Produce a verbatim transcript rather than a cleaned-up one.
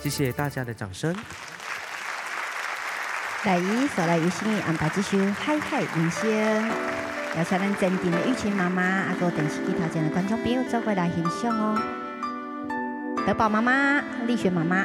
谢谢大家的掌声。 来，所来有心意安排这首《海海人生》，邀请咱坚定的玉琴妈妈，啊个电视机头前的观众朋友做过来欣赏哦。德宝妈妈、丽雪妈妈。